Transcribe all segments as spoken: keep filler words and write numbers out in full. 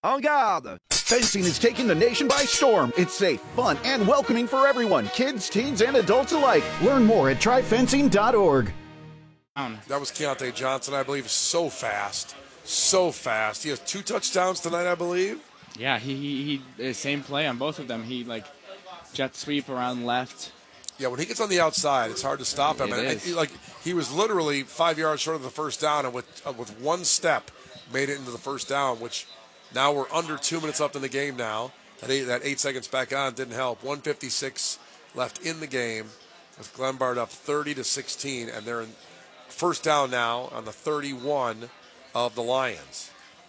En garde! Fencing is taking the nation by storm. It's safe, fun, and welcoming for everyone, kids, teens, and adults alike. Learn more at try fencing dot org. That was Keontae Johnson, I believe, so fast. So fast. He has two touchdowns tonight, I believe. Yeah, he, he, he same play on both of them. He, like, jet sweep around left. Yeah, when he gets on the outside, it's hard to stop him. It and is. he, like he was literally five yards short of the first down, and with uh, with one step, made it into the first down. Which now we're under two minutes left in the game. Now that eight, that eight seconds back on didn't help. one fifty-six left in the game, with Glenbard up thirty to sixteen, and they're in first down now on the thirty-one of the Lions.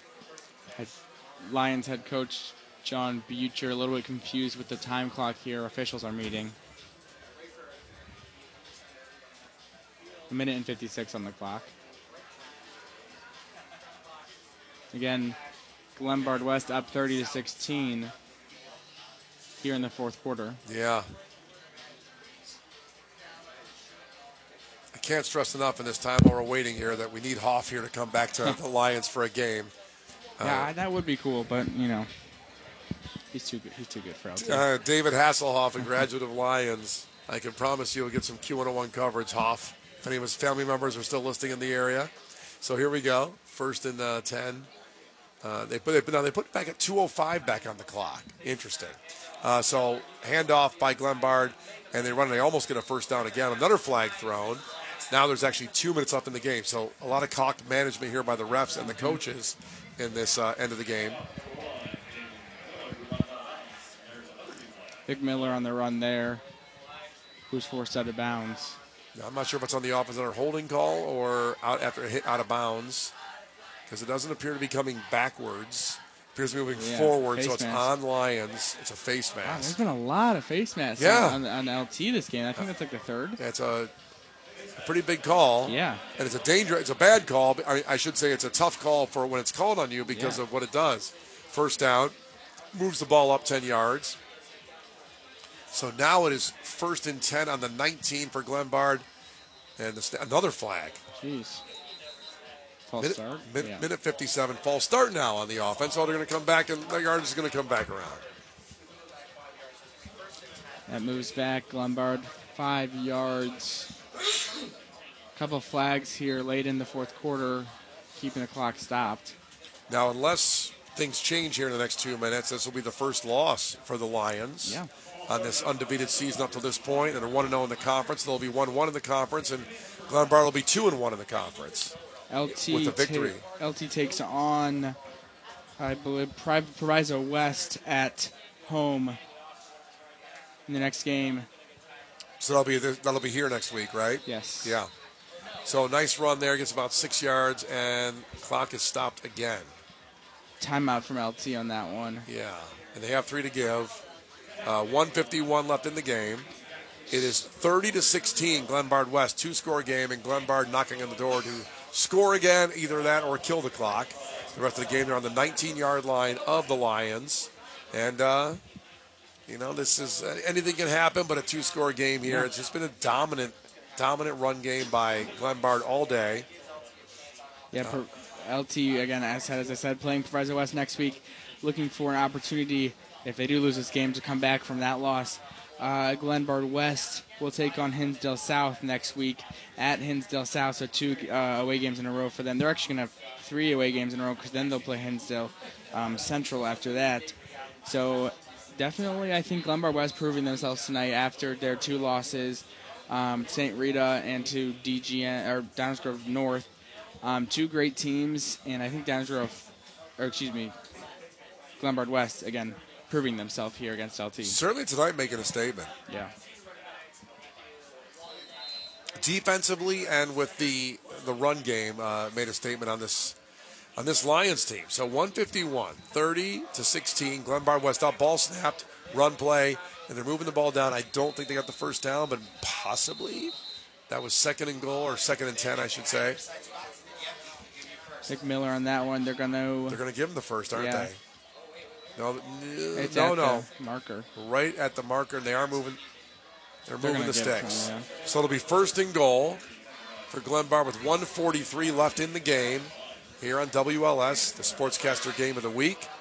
Lions head coach John Butcher a little bit confused with the time clock here. Officials are meeting. A minute and fifty-six on the clock. Again, Glenbard West up thirty to sixteen here in the fourth quarter. Yeah. I can't stress enough in this time while we're waiting here that we need Hoff here to come back to the Lions for a game. Yeah, uh, that would be cool, but, you know, he's too good. He's too good for L T. Uh, David Hasselhoff, a graduate of Lions. I can promise you will get some Q one oh one coverage, Hoff, if any of his family members are still listening in the area. So here we go. First and uh, ten. Uh, they put it now. They put back at two oh five back on the clock. Interesting. Uh, so handoff by Glenbard, and they run. They almost get a first down again. Another flag thrown. Now there's actually two minutes left in the game. So a lot of clock management here by the refs and the coaches in this uh, end of the game. Vic Miller on the run there, who's forced out of bounds. Now, I'm not sure if it's on the offense or holding call or out after a hit out of bounds, because it doesn't appear to be coming backwards. It appears to be moving Yeah, forward, face so it's mask. on Lions. It's a face Wow, mask. there's been a lot of face masks Yeah. on, on L T this game. I think that's like the third. Yeah, it's a, a pretty big call. Yeah. And it's a danger. It's a bad call. But I, I should say it's a tough call for when it's called on you because Yeah. of what it does. First down, moves the ball up ten yards. So now it is first and ten on the nineteen for Glenbard. And the, another flag. Jeez. False Minute, start? min- Yeah. minute fifty-seven. False start now on the offense. So they're going to come back, and the yard is going to come back around. That moves back. Glenbard, five yards. Couple flags here late in the fourth quarter, keeping the clock stopped. Now, unless things change here in the next two minutes, this will be the first loss for the Lions. Yeah. On this undefeated season up to this point, and they're one and oh in the conference. They'll be one and one in the conference, and Glenbard will be two and one in the conference. L T with the victory. Ta- L T takes on, I believe, Pri- Proviso West at home in the next game. So that'll be that'll be here next week, right? Yes. Yeah. So nice run there, gets about six yards, and clock is stopped again. Timeout from L T on that one. Yeah, and they have three to give. Uh, one fifty-one left in the game. It is thirty to sixteen, Glenbard West, two-score game, and Glenbard knocking on the door to score again, either that or kill the clock. The rest of the game, they're on the nineteen-yard line of the Lions. And, uh, you know, this is uh, anything can happen, but a two-score game here. Yeah. It's just been a dominant, dominant run game by Glenbard all day. Yeah, per, L T, again, as, as I said, playing Proviso West next week, looking for an opportunity, if they do lose this game, to come back from that loss. Uh, Glenbard West will take on Hinsdale South next week at Hinsdale South, so two uh, away games in a row for them. They're actually going to have three away games in a row because then they'll play Hinsdale um, Central after that. So definitely I think Glenbard West proving themselves tonight after their two losses, um, Saint Rita and to D G N, or Downers Grove North. Um, two great teams, and I think Downers Grove, or excuse me, Glenbard West, again, proving themselves here against L T. Certainly tonight making a statement. Yeah. Defensively and with the the run game, uh, made a statement on this on this Lions team. So one fifty-one, thirty to sixteen, Glenbard West up, ball snapped, run play, and they're moving the ball down. I don't think they got the first down, but possibly that was second and goal, or second and ten, I should say. Vic Miller on that one. They're going to... They're going to give them the first, aren't Yeah. they? No, It's no, at no. the marker. Right at the marker, and they are moving. They're, They're moving gonna the give it to sticks. them, yeah. So it'll be first and goal for Glenbard with one forty-three left in the game here on W L S, the Sportscaster Game of the Week.